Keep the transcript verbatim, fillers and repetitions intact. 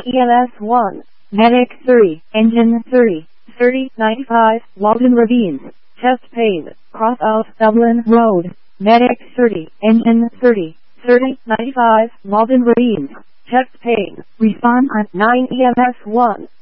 E M S one, Medic three, Engine thirty, thirty ninety-five, Walden Ravines, chest pain, cross out Dublin Road, Medic thirty, Engine thirty, thirty ninety-five, Walden Ravines, chest pain, respond on nine E M S one.